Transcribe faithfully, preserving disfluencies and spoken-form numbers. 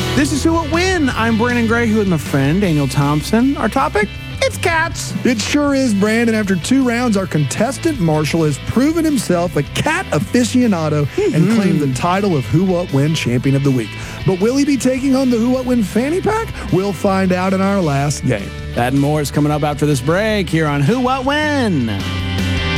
This is Who What Win. I'm Brandon Gray with my friend Daniel Thompson. Our topic, it's cats. It sure is, Brandon. After two rounds, our contestant Marshall has proven himself a cat aficionado mm-hmm. and claimed the title of Who What Win Champion of the Week. But will he be taking home the Who What Win fanny pack? We'll find out in our last game. That and more is coming up after this break here on Who What Win.